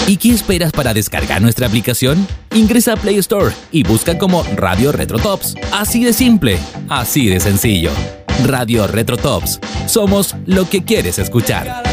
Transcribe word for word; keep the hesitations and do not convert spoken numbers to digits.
¿Y qué esperas para descargar nuestra aplicación? Ingresa a Play Store y busca como Radio Retro Tops. Así de simple, así de sencillo. Radio Retro Tops. Somos lo que quieres escuchar.